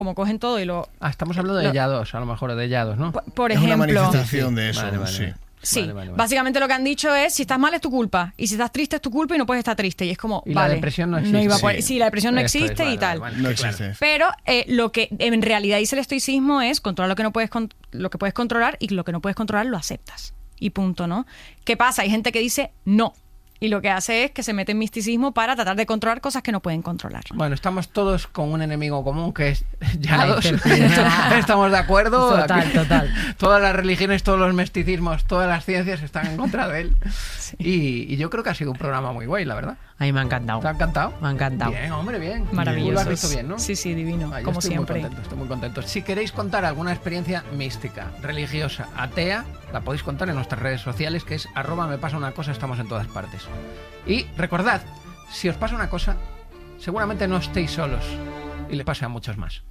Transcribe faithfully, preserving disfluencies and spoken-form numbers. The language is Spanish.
como cogen todo y lo... Ah, estamos hablando de lo, ya dos, a lo mejor, de ya dos, ¿no? Por, por es ejemplo... una manifestación de eso, vale, vale, sí. vale. Sí, vale, vale, vale. básicamente lo que han dicho es, si estás mal es tu culpa, y si estás triste es tu culpa y no puedes estar triste. Y es como, y vale, la depresión no existe. no iba a Sí. poder, sí, la depresión no Esto existe es, vale, y tal. vale, vale, No claro. existe. Pero eh, lo que en realidad dice el estoicismo es controlar lo que no puedes con- lo que puedes controlar, y lo que no puedes controlar lo aceptas. Y punto, ¿no? ¿Qué pasa? Hay gente que dice no. Y lo que hace es que se mete en misticismo para tratar de controlar cosas que no pueden controlar. Bueno, estamos todos con un enemigo común que es ya La dos. disciplina. Estamos de acuerdo. Total, Aquí, total. Todas las religiones, todos los misticismos, todas las ciencias están en contra de él. Sí. Y, y yo creo que ha sido un programa muy guay, la verdad. A mí me ha encantado. ¿Te ha encantado? Me ha encantado. Bien, hombre, bien. Maravilloso. Tú lo has visto bien, ¿no? Sí, sí, divino, Ah, yo como estoy siempre. Muy contento, estoy muy contento. Si queréis contar alguna experiencia mística, religiosa, atea, la podéis contar en nuestras redes sociales, que es arroba me pasa una cosa, estamos en todas partes. Y recordad, si os pasa una cosa, seguramente no estéis solos y le pase a muchos más.